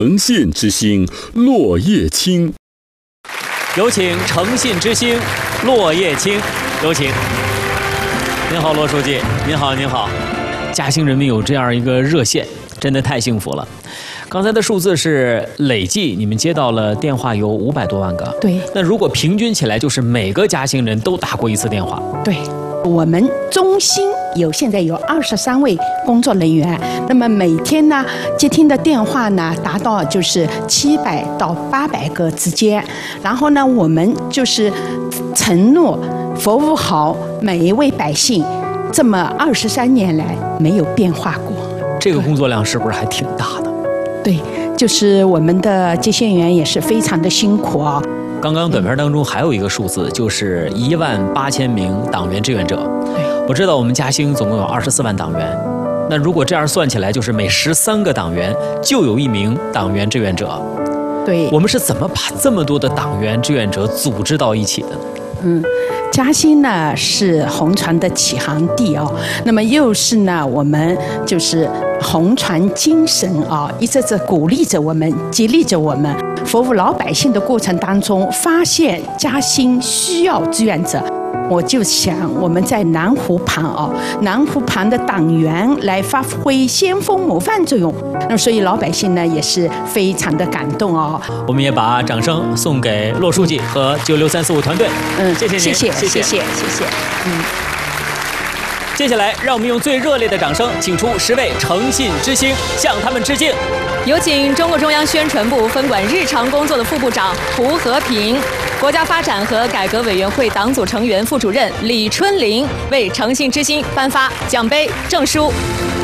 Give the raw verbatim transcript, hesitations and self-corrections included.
诚信之星落叶青， 有请诚信之星落叶青，有请。您好，罗书记。您好，您好。嘉兴人民有这样一个热线，真的太幸福了。刚才的数字是累计，你们接到了电话有五百多万个。 对。 那如果平均起来，就是每个嘉兴人都打过一次电话。 对。我们中心有现在有二十三位工作人员，那么每天呢接听的电话呢达到就是七百到八百个之间，然后呢我们就是承诺服务好每一位百姓，这么二十三年来没有变化过。 这个工作量是不是还挺大的？ 对，就是我们的接线员也是非常的辛苦啊。 刚刚短片当中还有一个数字，就是一万八千名党员志愿者。 对， 我知道我们嘉兴总共有二十四万党员，那如果这样算起来，就是每十三个党员就有一名党员志愿者。 对， 我们是怎么把这么多的党员志愿者组织到一起的呢？ 嗯，嘉兴呢是红船的起航地哦，那么又是呢我们就是红船精神啊，一直在鼓励着我们，激励着我们，服务老百姓的过程当中，发现嘉兴需要志愿者。我就想我们在南湖旁哦，南湖旁的党员来发挥先锋模范作用，那所以老百姓呢也是非常的感动哦。 我们也把掌声送给骆书记和九六三四五团队。 嗯， 谢谢您， 谢谢， 谢谢， 谢谢，谢谢。嗯， 接下来让我们用最热烈的掌声，请出十位诚信之星，向他们致敬。 有请中共中央宣传部分管日常工作的副部长胡和平，国家发展和改革委员会党组成员、副主任李春林为诚信之星颁发奖杯、证书。